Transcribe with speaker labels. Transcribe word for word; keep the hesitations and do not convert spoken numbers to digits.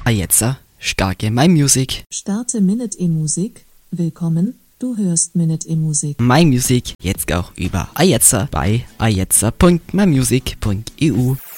Speaker 1: Ajetzer, starke My Music.
Speaker 2: Starte Minute E-Musik. Willkommen, du hörst Minute E-Musik.
Speaker 1: My Music, jetzt auch über Ajetzer bei ajetzer punkt my music punkt e u.